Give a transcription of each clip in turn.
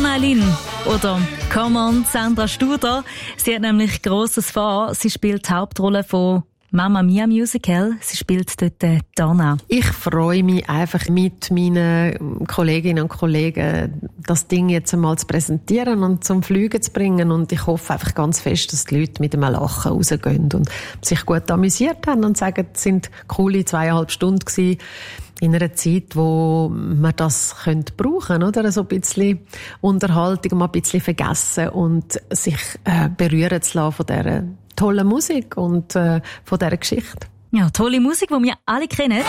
Maylin oder Come on, Sandra Studer. Sie hat nämlich Grosses vor. Sie spielt die Hauptrolle von Mamma Mia Musical. Sie spielt dort Donna. Ich freue mich einfach mit meinen Kolleginnen und Kollegen, das Ding jetzt einmal zu präsentieren und zum Fliegen zu bringen. Und ich hoffe einfach ganz fest, dass die Leute mit einem Lachen rausgehen und sich gut amüsiert haben und sagen, es sind coole 2,5 Stunden gewesen. In einer Zeit, wo man das brauchen könnte, oder? So ein bisschen Unterhaltung, mal ein bisschen vergessen und sich berühren zu lassen von dieser tollen Musik und von dieser Geschichte. Ja, tolle Musik, die wir alle kennen.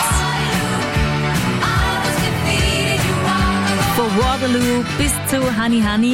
Von Waterloo bis zu Honey Honey.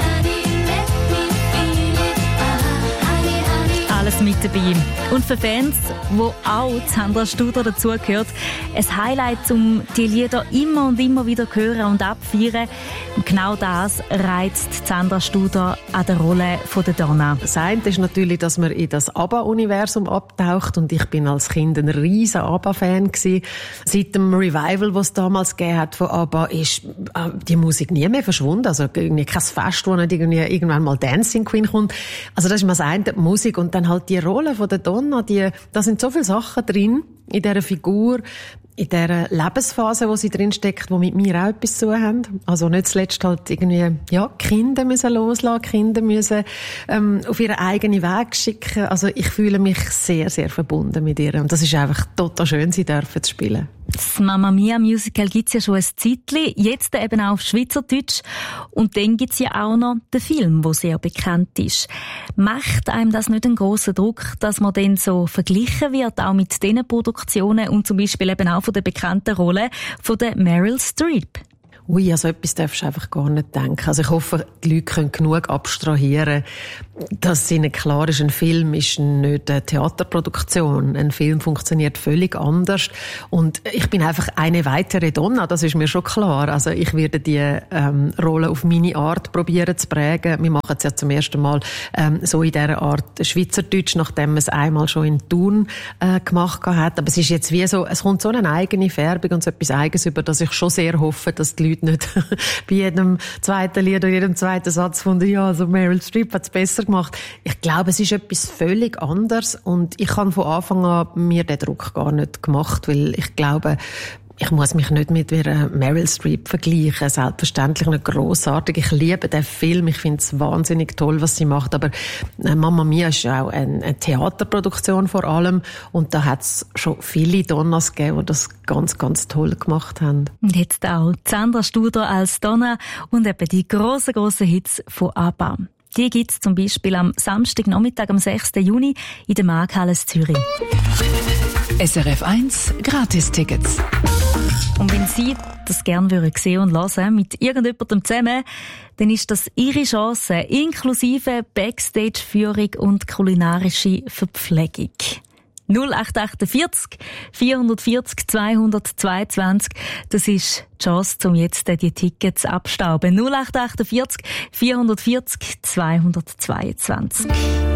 Alles mit dabei. Und für Fans, wo auch Sandra Studer dazugehört, ein Highlight, um die Lieder immer und immer wieder hören und abfeiern. Und genau das reizt Sandra Studer an der Rolle von der Donna. Das eine ist natürlich, dass man in das ABBA-Universum abtaucht und ich bin als Kind ein riesen ABBA-Fan gewesen. Seit dem Revival, das es damals gegeben hat von ABBA, ist die Musik nie mehr verschwunden. Also irgendwie kein Fest, wo nicht irgendwann mal Dancing Queen kommt. Also das ist mal das eine, die Musik und dann halt die Rolle von der Donna, da sind so viele Sachen drin in dieser Figur, in dieser Lebensphase, wo sie drin steckt, wo mit mir auch etwas zu haben. Also nicht zuletzt halt irgendwie, ja, Kinder müssen loslassen, Kinder müssen auf ihren eigenen Weg schicken. Also ich fühle mich sehr, sehr verbunden mit ihr. Und das ist einfach total schön, sie dürfen zu spielen. Das Mamma Mia Musical gibt's ja schon ein Zeitchen, jetzt eben auch auf Schweizerdeutsch. Und dann gibt's ja auch noch den Film, der sehr bekannt ist. Macht einem das nicht einen grossen Druck, dass man dann so verglichen wird, auch mit diesen Produktionen und zum Beispiel eben auch von der bekannten Rolle von der Meryl Streep? Ui, also etwas darfst du einfach gar nicht denken. Also ich hoffe, die Leute können genug abstrahieren, dass ihnen klar ist, ein Film ist nicht eine Theaterproduktion. Ein Film funktioniert völlig anders. Und ich bin einfach eine weitere Donna, das ist mir schon klar. Also ich werde die Rolle auf meine Art probieren zu prägen. Wir machen es ja zum ersten Mal so in dieser Art Schweizerdeutsch, nachdem man es einmal schon in Thun gemacht hat. Aber es ist jetzt wie so, es kommt so eine eigene Färbung und so etwas Eigenes über, dass ich schon sehr hoffe, dass die Leute nicht bei jedem zweiten Lied oder jedem zweiten Satz von ja, also Meryl Streep hat es besser gemacht. Ich glaube, es ist etwas völlig anderes und ich habe von Anfang an mir den Druck gar nicht gemacht, weil ich glaube, ich muss mich nicht mit Meryl Streep vergleichen. Selbstverständlich nicht grossartig. Ich liebe den Film. Ich finde es wahnsinnig toll, was sie macht. Aber Mamma Mia ist auch eine Theaterproduktion vor allem. Und da hat es schon viele Donnas gegeben, die das ganz, ganz toll gemacht haben. Und jetzt auch Sandra Studer als Donna und eben die grossen Hits von ABBA. Die gibt's zum Beispiel am Samstagnachmittag, am 6. Juni in der Markthalle Zürich. SRF 1 Gratistickets. Und wenn Sie das gerne sehen und hören mit irgendjemandem zusammen, dann ist das Ihre Chance, inklusive Backstage-Führung und kulinarische Verpflegung. 0848 440 222, das ist die Chance, um jetzt die Tickets abstauben. 0848 440 222.